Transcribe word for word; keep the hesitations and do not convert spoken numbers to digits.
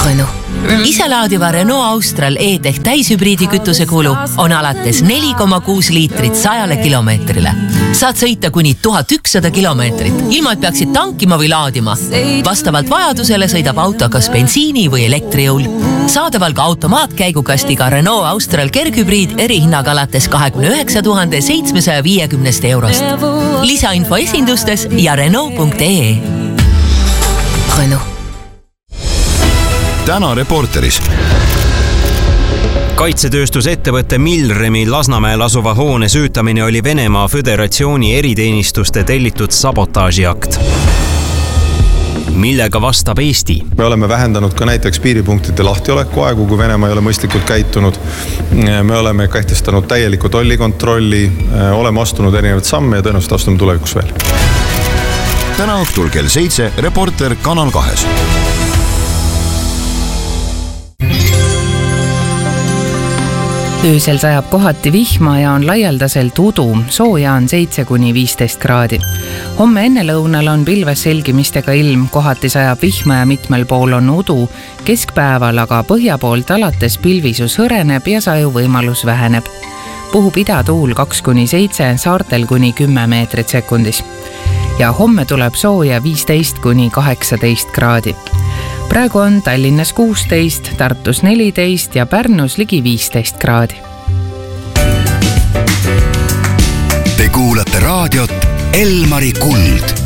Renault. Iselaadiva Renault Austral E-Tech täishübriidi kütuse kulu on alates neli koma kuus liitrit sajale kilomeetrile. Saad sõita kuni tuhat ükssada kilomeetrit, ilma et peaksid tankima või laadima. Vastavalt vajadusele sõidab auto kas bensiini või elektrijõul. Saadaval ka automaatkäigukastiga Renault Austral kerghübriid erihinnaga alates kahekümne üheksa tuhande seitsmesaja viiekümnest eurost. Lisainfo esindustes ja Renault punkt ee. Renault. Täna Reporteris. Kaitsetööstusettevõtte Milremi Lasnamäel asuva hoone süütamine oli Venemaa Föderatsiooni eriteenistuste tellitud sabotaažiakt. Millega vastab Eesti? Me oleme vähendanud ka näiteks piiripunktide lahtioleku aegu, kui Venemaa ei ole mõistlikult käitunud. Me oleme kehtestanud täieliku tollikontrolli, oleme astunud erinevad samme ja tõenäoliselt astume tulevikus veel. Täna õhtul kell seitse Reporter Kanal kahes. Öösel sajab kohati vihma ja on laialdaselt udu, sooja on seitse kuni viisteist kraadi. Homme enne lõunal on pilves selgimistega ilm, kohati sajab vihma ja mitmel pool on udu, keskpäeval aga põhja poolt alates pilvisus hõreneb ja saju võimalus väheneb. Puhub idatuul kaks kuni seitse, saartel kuni kümme meetrit sekundis. Ja homme tuleb sooja viisteist kuni kaheksateist kraadi. Praegu on Tallinnas kuusteist, Tartus neliteist ja Pärnus ligi viisteist kraadi. Te kuulate raadiot Elmari Kuld.